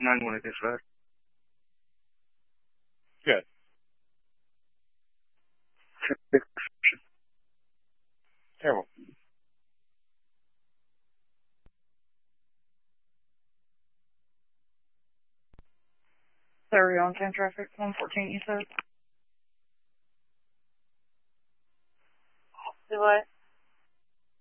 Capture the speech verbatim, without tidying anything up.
nine one eight five. Good. Terrible. Sorry, on ten traffic, one fourteen, you said? Do what?